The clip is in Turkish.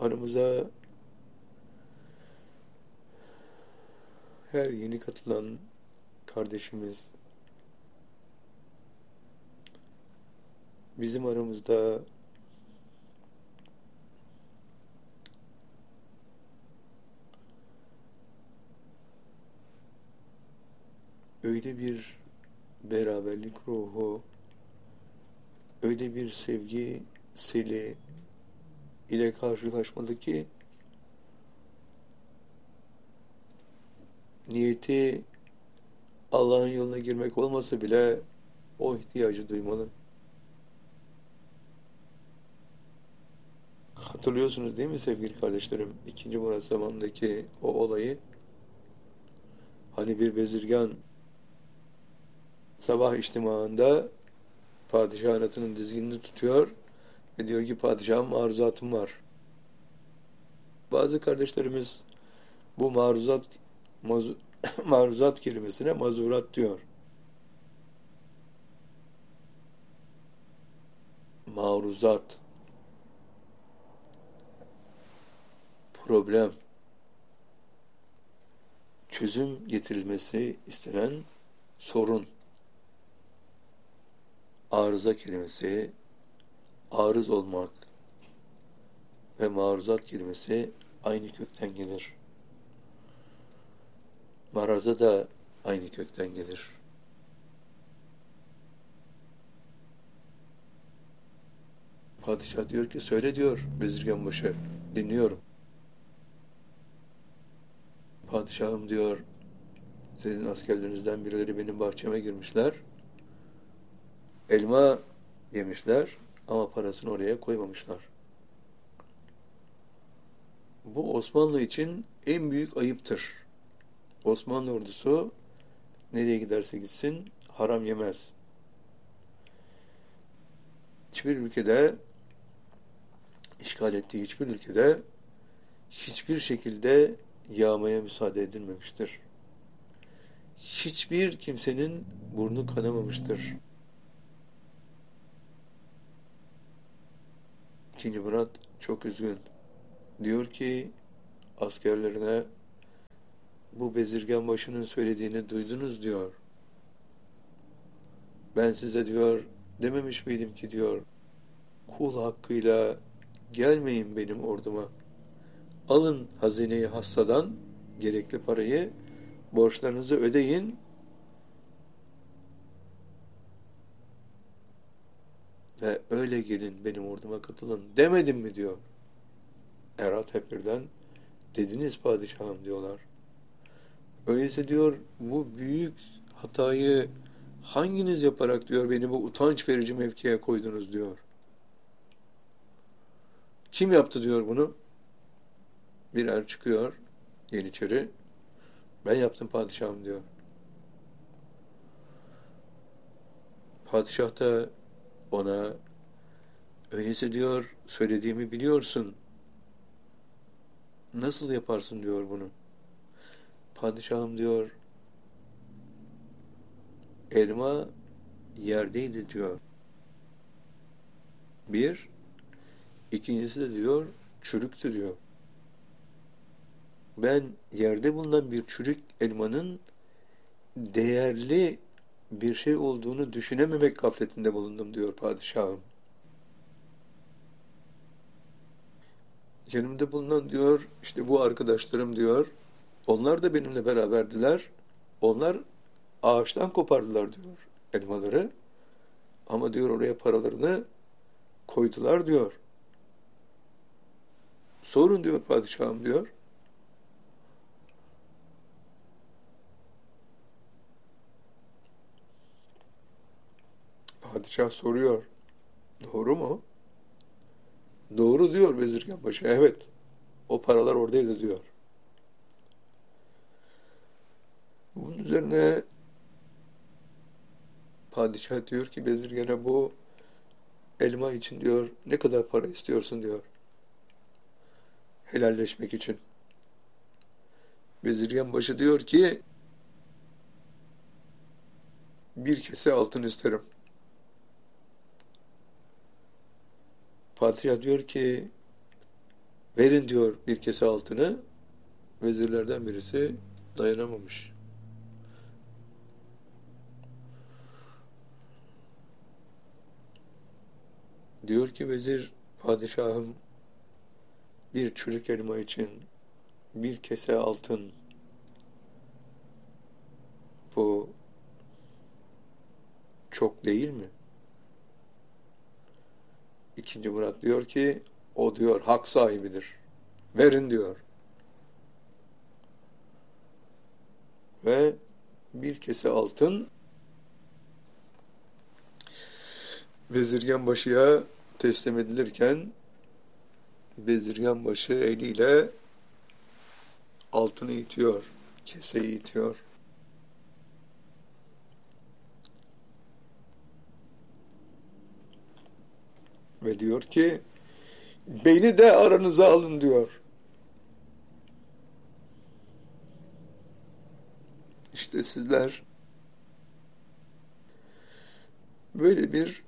aramıza her yeni katılan kardeşimiz, bizim aramızda öyle bir beraberlik ruhu, öyle bir sevgi seli ile karşılaşmalı ki niyeti Allah'ın yoluna girmek olmasa bile o ihtiyacı duymalı. Hatırlıyorsunuz değil mi sevgili kardeşlerim? İkinci Murat zamanındaki o olayı. Hani bir bezirgan sabah içtimaında padişahın atının dizginini tutuyor ve diyor ki padişahım maruzatım var. Bazı kardeşlerimiz bu mazu- maruzat kelimesine mazurat diyor. Maruzat, problem, çözüm getirilmesi istenen sorun. Arıza kelimesi, arız olmak ve maruzat kelimesi aynı kökten gelir. Maraza da aynı kökten gelir. Padişah diyor ki söyle diyor bezirganbaşı. Dinliyorum. Padişahım diyor sizin askerlerinizden birileri benim bahçeme girmişler. Elma yemişler ama parasını oraya koymamışlar. Bu Osmanlı için en büyük ayıptır. Osmanlı ordusu nereye giderse gitsin haram yemez. Hiçbir ülkede, işgal ettiği hiçbir ülkede hiçbir şekilde yağmaya müsaade edilmemiştir. Hiçbir kimsenin burnu kanamamıştır. İkinci Murat çok üzgün. Diyor ki askerlerine bu bezirgan başının söylediğini duydunuz diyor. Ben size diyor dememiş miydim ki diyor kul hakkıyla gelmeyin benim orduma. Alın hazineyi hassadan gerekli parayı borçlarınızı ödeyin ve öyle gelin benim orduma katılın demedim mi diyor. Erat hep birden dediniz padişahım diyorlar. Öyleyse diyor bu büyük hatayı hanginiz yaparak diyor beni bu utanç verici mevkiye koydunuz diyor. Kim yaptı diyor bunu? Bir er çıkıyor Yeniçeri. Ben yaptım padişahım diyor. Padişah da ona öyleyse diyor söylediğimi biliyorsun. Nasıl yaparsın diyor bunu. Padişahım diyor elma yerdeydi diyor. Bir, ikincisi de diyor çürüktü diyor. Ben yerde bulunan bir çürük elmanın değerli bir şey olduğunu düşünememek gafletinde bulundum diyor padişahım. Yanımda bulunan diyor işte bu arkadaşlarım diyor onlar da benimle beraberdiler. Onlar ağaçtan kopardılar diyor elmaları. Ama diyor oraya paralarını koydular diyor. Sorun diyor padişahım diyor. Padişah soruyor. Doğru mu? Doğru diyor Bezirganbaşı. Evet. O paralar oradaydı diyor. Bunun üzerine padişah diyor ki Bezirgan'a bu elma için diyor ne kadar para istiyorsun diyor. Helalleşmek için. Bezirganbaşı diyor ki bir kese altın isterim. Padişah diyor ki Verin diyor bir kese altını. Vezirlerden birisi dayanamamış. Diyor ki vezir, padişahım, bir çürük elma için bir kese altın, bu çok değil mi? İkinci Murat diyor ki o diyor hak sahibidir. Verin diyor. Ve bir kese altın Vezirganbaşı'ya teslim edilirken Vezirganbaşı eliyle altını itiyor, keseyi itiyor. Ve diyor ki beni de aranıza alın diyor. İşte sizler böyle bir